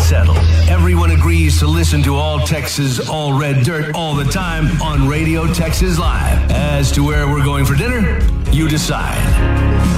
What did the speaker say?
settled. Everyone agrees to listen to All Texas, All Red Dirt all the time on Radio Texas Live. As to where we're going for dinner, you decide.